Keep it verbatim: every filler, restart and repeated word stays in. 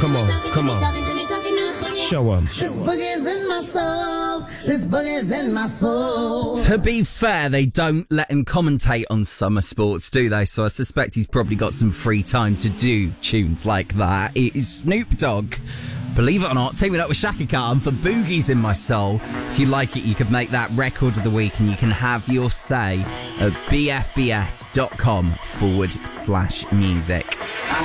Come on, come on. Show 'em. This boogie's in my soul. This boogie's in my soul. To be fair, they don't let him commentate on summer sports, do they? So I suspect he's probably got some free time to do tunes like that. It is Snoop Dogg, believe it or not, teaming up with Shaka Khan for Boogie's in My Soul. If you like it, you could make that record of the week and you can have your say at bfbs.com forward slash music.